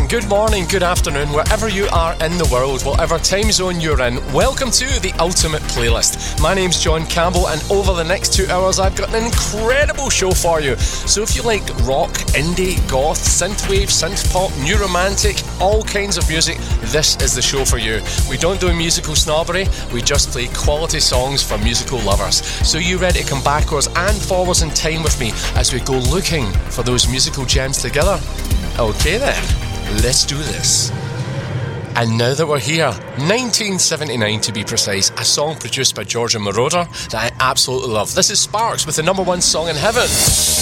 evening, good morning, good afternoon, wherever you are in the world, whatever time zone you're in. Welcome to the Ultimate Playlist. My name's John Campbell, and over the next 2 hours I've got an incredible show for you. So if you like rock, indie, goth, synthwave, synthpop, new romantic, all kinds of music, this is the show for you. We don't do musical snobbery, we just play quality songs for musical lovers. So you ready to come backwards and forwards in time with me as we go looking for those musical gems together? Okay then, let's do this. And now that we're here, 1979 to be precise, a song produced by Giorgio Moroder that I absolutely love. This is Sparks with the number one song in heaven.